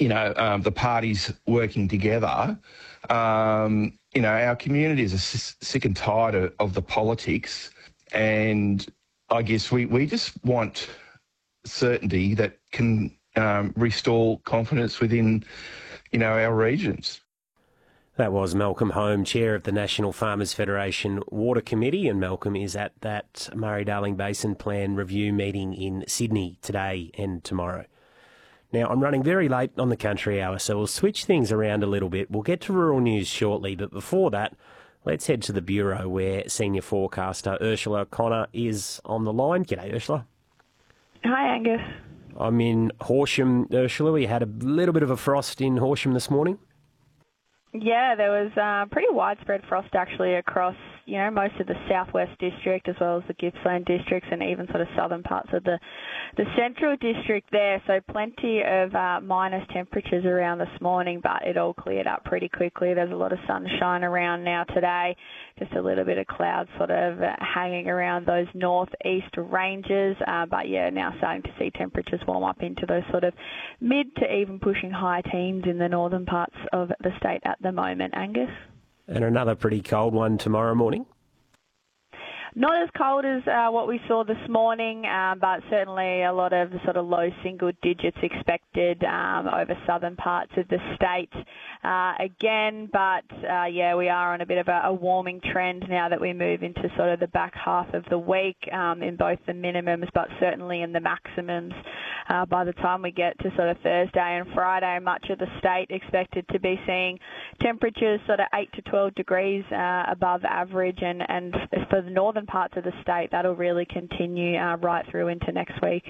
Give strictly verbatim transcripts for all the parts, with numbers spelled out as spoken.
you know, um, the parties working together. Um, you know, our communities are s- sick and tired of, of the politics, and I guess we, we just want certainty that can um, restore confidence within, you know, our regions. That was Malcolm Home, Chair of the National Farmers Federation Water Committee, and Malcolm is at that Murray-Darling Basin Plan review meeting in Sydney today and tomorrow. Now, I'm running very late on the Country Hour, so we'll switch things around a little bit. We'll get to rural news shortly, but before that, let's head to the Bureau where senior forecaster Ursula O'Connor is on the line. G'day, Ursula. Hi, Angus. I'm in Horsham, Ursula. We had a little bit of a frost in Horsham this morning. Yeah, there was uh, pretty widespread frost actually across, you know, most of the southwest district as well as the Gippsland districts and even sort of southern parts of the the central district there. So plenty of uh, minus temperatures around this morning, but it all cleared up pretty quickly. There's a lot of sunshine around now today, just a little bit of clouds sort of uh, hanging around those northeast ranges. Uh, but yeah, now starting to see temperatures warm up into those sort of mid to even pushing high teens in the northern parts of the state at the moment, Angus. And another pretty cold one tomorrow morning. Not as cold as uh, what we saw this morning, um, but certainly a lot of the sort of low single digits expected um, over southern parts of the state uh, again. But uh, yeah, we are on a bit of a, a warming trend now that we move into sort of the back half of the week um, in both the minimums, but certainly in the maximums. Uh, by the time we get to sort of Thursday and Friday, much of the state expected to be seeing temperatures sort of eight to twelve degrees uh, above average, and, and for the northern parts of the state, that'll really continue uh, right through into next week.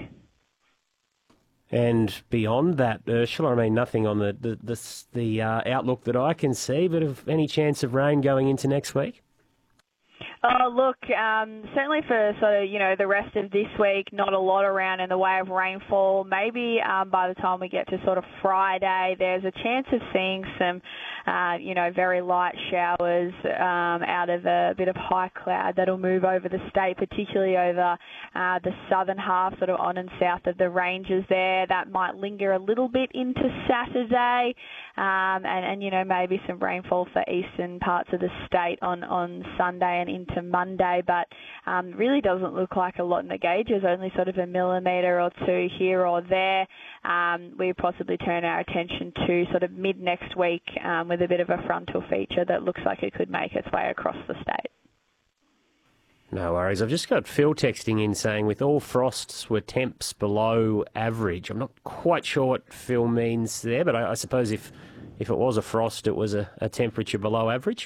And beyond that, Ursula, I mean, nothing on the the the, the uh, outlook that I can see, but of any chance of rain going into next week? Oh, look, um, certainly for sort of, you know, the rest of this week, not a lot around in the way of rainfall. Maybe um, by the time we get to sort of Friday, there's a chance of seeing some, uh, you know, very light showers um, out of a bit of high cloud that'll move over the state, particularly over uh, the southern half, sort of on and south of the ranges there. That might linger a little bit into Saturday, um, and, and, you know, maybe some rainfall for eastern parts of the state on, on Sunday and into Monday, but um, really doesn't look like a lot in the gauges, only sort of a millimetre or two here or there. Um, we possibly turn our attention to sort of mid next week um, with a bit of a frontal feature that looks like it could make its way across the state. No worries. I've just got Phil texting in saying with all frosts were temps below average. I'm not quite sure what Phil means there, but I, I suppose if, if it was a frost, it was a, a temperature below average?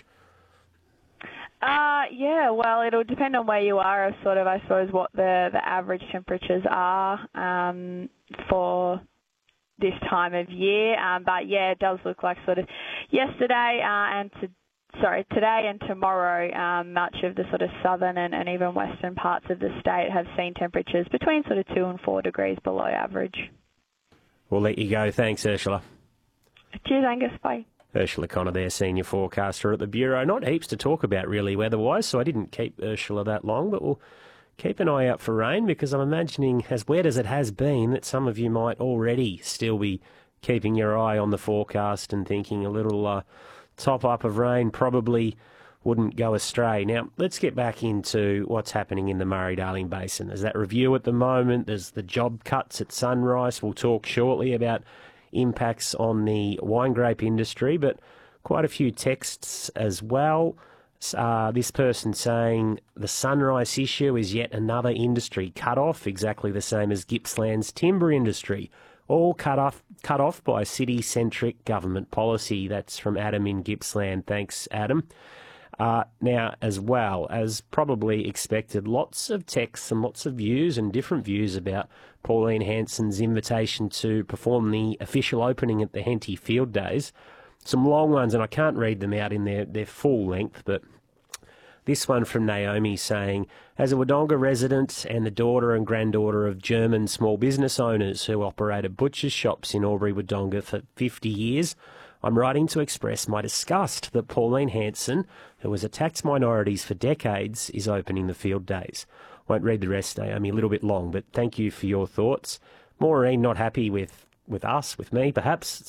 Uh, yeah, well, it'll depend on where you are, of sort of, I suppose, what the, the average temperatures are um, for this time of year. Um, but, yeah, it does look like sort of yesterday uh, and to, sorry, today and tomorrow, um, much of the sort of southern and, and even western parts of the state have seen temperatures between sort of two and four degrees below average. We'll let you go. Thanks, Ursula. Cheers, Angus. Bye. Ursula O'Connor there, senior forecaster at the Bureau. Not heaps to talk about really weather-wise, so I didn't keep Ursula that long, but we'll keep an eye out for rain because I'm imagining, as wet as it has been, that some of you might already still be keeping your eye on the forecast and thinking a little uh, top-up of rain probably wouldn't go astray. Now, let's get back into what's happening in the Murray-Darling Basin. There's that review at the moment. There's the job cuts at Sunrise. We'll talk shortly about impacts on the wine grape industry, but quite a few texts as well. Uh, this person saying the Sunrise issue is yet another industry cut off, exactly the same as Gippsland's timber industry, all cut off cut off by city-centric government policy. That's from Adam in Gippsland. Thanks, Adam. Uh, now, as well, as probably expected, lots of texts and lots of views and different views about Pauline Hanson's invitation to perform the official opening at the Henty Field Days. Some long ones, and I can't read them out in their, their full length, but this one from Naomi saying, as a Wodonga resident and the daughter and granddaughter of German small business owners who operated butcher's shops in Albury Wodonga for fifty years, I'm writing to express my disgust that Pauline Hanson, who has attacked minorities for decades, is opening the field days. Won't read the rest, Naomi, a little bit long, but thank you for your thoughts. Maureen, not happy with, with us, with me perhaps,